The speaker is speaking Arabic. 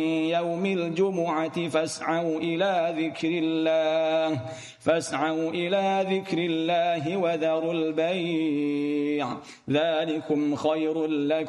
يوم الجمعة فاسعوا إلى ذكر الله وذروا البيع ذلكم خير لكم